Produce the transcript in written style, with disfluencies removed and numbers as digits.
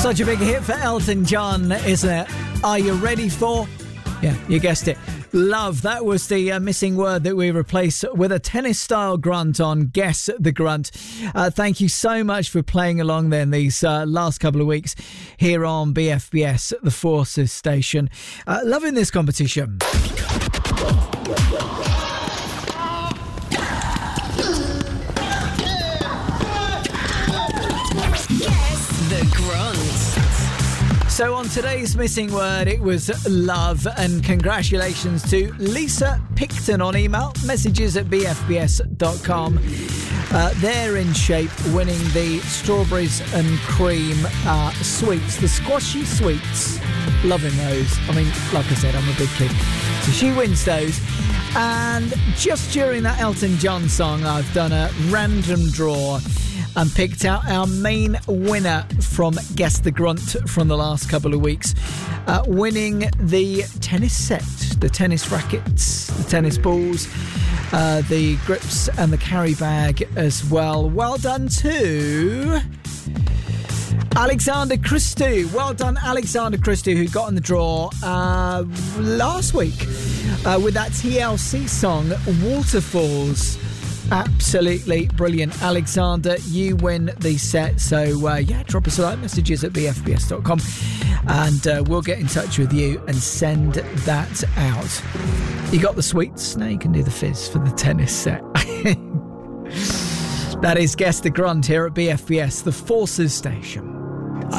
Such a big hit for Elton John, isn't it? Are you ready for? Yeah, you guessed it. Love. That was the missing word that we replaced with a tennis-style grunt on Guess the Grunt. Thank you so much for playing along then these last couple of weeks here on BFBS, the Forces station. Loving this competition. So on today's missing word, it was love, and congratulations to Lisa Picton on email, messages@bfbs.com. They're in shape, winning the strawberries and cream sweets, the squashy sweets. Loving those. I mean, like I said, I'm a big kid. So she wins those. And just during that Elton John song, I've done a random draw and picked out our main winner from Guess the Grunt from the last couple of weeks, winning the tennis set, the tennis rackets, the tennis balls, the grips and the carry bag as well. Well done to Alexander Christou. Well done, Alexander Christou, who got in the draw last week with that TLC song, Waterfalls. Absolutely brilliant. Alexander, you win the set. So, drop us a line, messages at bfbs.com, and we'll get in touch with you and send that out. You got the sweets? Now you can do the fizz for the tennis set. That is Guess the Grunt here at BFBS, the Forces station.